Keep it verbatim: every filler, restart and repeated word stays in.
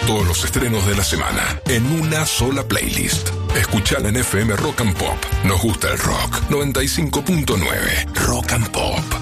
todos los estrenos de la semana en una sola playlist. Escuchala en F M Rock and Pop. Nos gusta el rock. noventa y cinco punto nueve Rock and Pop.